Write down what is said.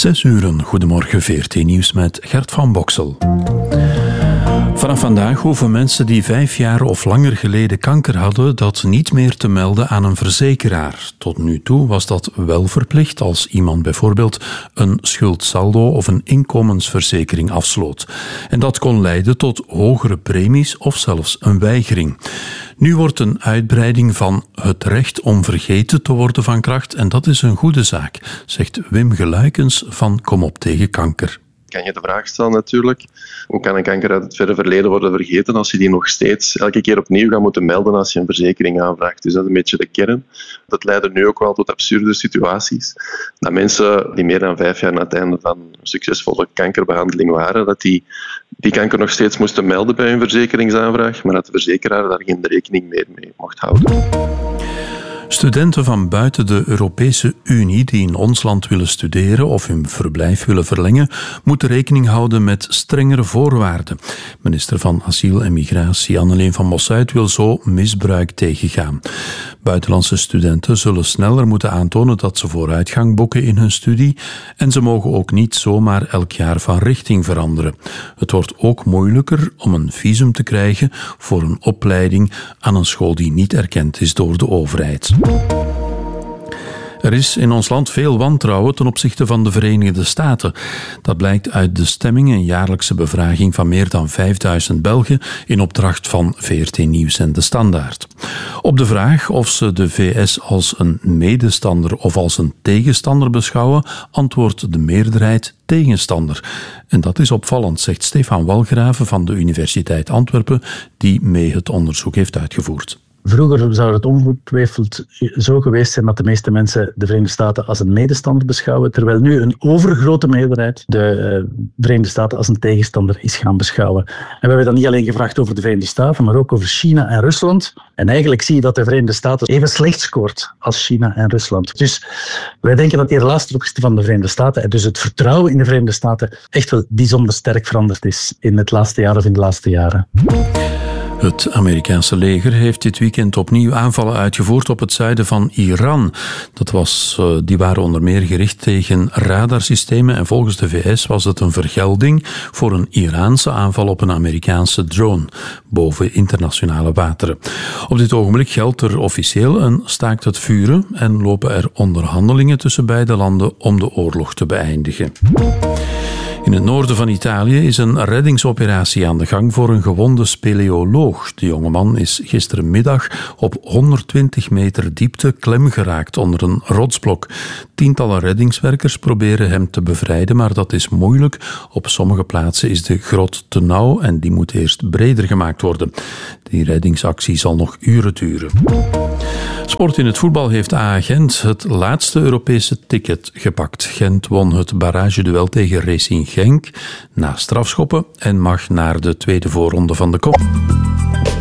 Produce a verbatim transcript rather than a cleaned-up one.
Zes uren, goedemorgen V R T Nieuws met Gert van Boksel. Vanaf vandaag hoeven mensen die vijf jaar of langer geleden kanker hadden dat niet meer te melden aan een verzekeraar. Tot nu toe was dat wel verplicht als iemand bijvoorbeeld een schuldsaldo of een inkomensverzekering afsloot. En dat kon leiden tot hogere premies of zelfs een weigering. Nu wordt een uitbreiding van het recht om vergeten te worden van kracht en dat is een goede zaak, zegt Wim Geluikens van Kom op tegen kanker. Kan je de vraag stellen natuurlijk, hoe kan een kanker uit het verre verleden worden vergeten als je die nog steeds elke keer opnieuw gaat moeten melden als je een verzekering aanvraagt. Dus dat is een beetje de kern. Dat leidt nu ook wel tot absurde situaties. Dat mensen die meer dan vijf jaar na het einde van een succesvolle kankerbehandeling waren, dat die die kanker nog steeds moesten melden bij hun verzekeringsaanvraag, maar dat de verzekeraar daar geen rekening meer mee mocht houden. Studenten van buiten de Europese Unie die in ons land willen studeren of hun verblijf willen verlengen, moeten rekening houden met strengere voorwaarden. Minister van Asiel en Migratie Anneleen van Mossuit wil zo misbruik tegengaan. Buitenlandse studenten zullen sneller moeten aantonen dat ze vooruitgang boeken in hun studie en ze mogen ook niet zomaar elk jaar van richting veranderen. Het wordt ook moeilijker om een visum te krijgen voor een opleiding aan een school die niet erkend is door de overheid. Er is in ons land veel wantrouwen ten opzichte van de Verenigde Staten. Dat blijkt uit de stemming, een jaarlijkse bevraging van meer dan vijfduizend Belgen in opdracht van V R T Nieuws en De Standaard. Op de vraag of ze de V S als een medestander of als een tegenstander beschouwen, antwoordt de meerderheid tegenstander. En dat is opvallend, zegt Stefan Walgraven van de Universiteit Antwerpen, die mee het onderzoek heeft uitgevoerd. Vroeger zou het ongetwijfeld zo geweest zijn dat de meeste mensen de Verenigde Staten als een medestander beschouwen, terwijl nu een overgrote meerderheid de Verenigde Staten als een tegenstander is gaan beschouwen. En we hebben dat niet alleen gevraagd over de Verenigde Staten, maar ook over China en Rusland. En eigenlijk zie je dat de Verenigde Staten even slecht scoort als China en Rusland. Dus wij denken dat die relatie ten opzichte van de Verenigde Staten, en dus het vertrouwen in de Verenigde Staten, echt wel bijzonder sterk veranderd is in het laatste jaar of in de laatste jaren. Het Amerikaanse leger heeft dit weekend opnieuw aanvallen uitgevoerd op het zuiden van Iran. Dat was, die waren onder meer gericht tegen radarsystemen en volgens de V S was het een vergelding voor een Iraanse aanval op een Amerikaanse drone boven internationale wateren. Op dit ogenblik geldt er officieel een staakt het vuren en lopen er onderhandelingen tussen beide landen om de oorlog te beëindigen. In het noorden van Italië is een reddingsoperatie aan de gang voor een gewonde speleoloog. De jongeman is gisterenmiddag op honderdtwintig meter diepte klem geraakt onder een rotsblok. Tientallen reddingswerkers proberen hem te bevrijden, maar dat is moeilijk. Op sommige plaatsen is de grot te nauw en die moet eerst breder gemaakt worden. Die reddingsactie zal nog uren duren. Sport in het voetbal heeft A Gent het laatste Europese ticket gepakt. Gent won het barrageduel tegen Racing Genk na strafschoppen en mag naar de tweede voorronde van de Kop.